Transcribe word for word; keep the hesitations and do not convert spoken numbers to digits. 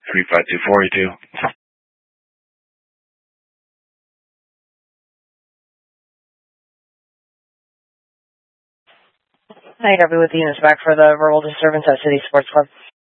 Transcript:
three five two four eight two. Hi, Darby with the units back for the verbal disturbance at City Sports Club.